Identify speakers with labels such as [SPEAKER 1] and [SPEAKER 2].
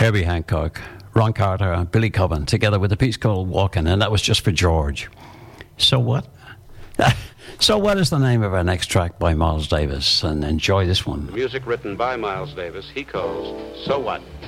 [SPEAKER 1] Herbie Hancock, Ron Carter, and Billy Cobham, together with a piece called Walking, and that was just for George. So what? So what is the name of our next track by Miles Davis? And enjoy this one.
[SPEAKER 2] The music written by Miles Davis, he calls So What?